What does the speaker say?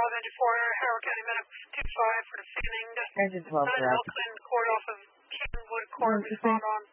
Engine 4, Howard County Medical 25 for the Fanning. Engine 12, correct. Oakland Court off of Kingwood Court, respond on